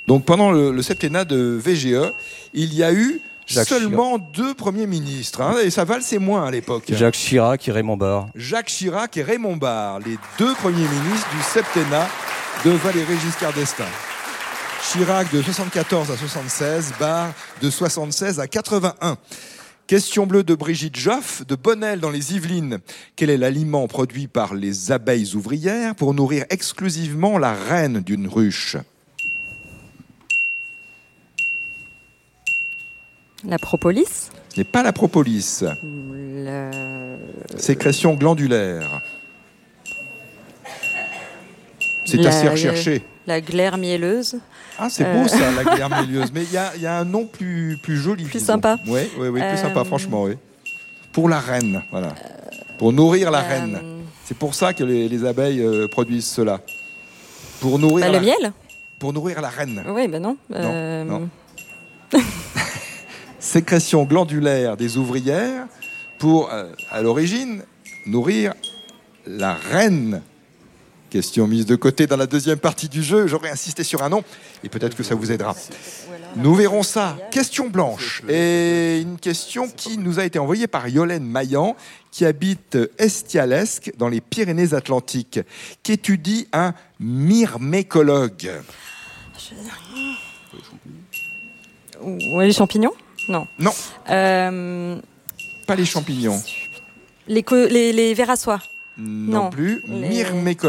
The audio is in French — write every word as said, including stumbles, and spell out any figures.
Donc pendant le, le septennat de V G E, il y a eu Jacques seulement Chirac. deux premiers ministres, hein, et ça valsait moins à l'époque. Jacques Chirac et Raymond Barre. Jacques Chirac et Raymond Barre, les deux premiers ministres du septennat de Valéry Giscard d'Estaing. Chirac de soixante-quatorze à soixante-seize, Barre de soixante-seize à quatre-vingt-un. Question bleue de Brigitte Joff, de Bonnel dans les Yvelines. Quel est l'aliment produit par les abeilles ouvrières pour nourrir exclusivement la reine d'une ruche ? La propolis. Ce n'est pas la propolis. Le... Sécrétion glandulaire. C'est La- assez recherché. La glaire mielleuse. Ah, c'est Euh. beau ça, la glaire mielleuse. Mais il y a, y a un nom plus, plus joli. Plus disons. sympa. Oui, oui, oui, plus Euh. sympa, franchement, oui. Pour la reine, voilà. Pour nourrir la Euh. reine. C'est pour ça que les, les abeilles euh, produisent cela. Pour nourrir Bah, la le miel. Pour nourrir la reine. Oui, ben non. Euh, non. Sécrétion glandulaire des ouvrières pour, euh, à l'origine, nourrir la reine. Question mise de côté dans la deuxième partie du jeu. J'aurais insisté sur un nom et peut-être que ça vous aidera. Nous verrons ça. Question blanche. Et une question qui nous a été envoyée par Yolène Maillan, qui habite Estialesque, dans les Pyrénées-Atlantiques, qu'étudie un myrmécologue. Ouais, les champignons. Non. Non, Euh, pas les champignons. les, co- les, les vers à soie. Non, Non. plus. Les- Myrmécologue.